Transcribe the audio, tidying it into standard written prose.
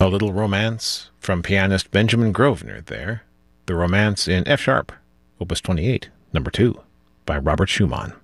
A little romance from pianist Benjamin Grosvenor there. The Romance in F sharp, Opus 28, number 2, by Robert Schumann.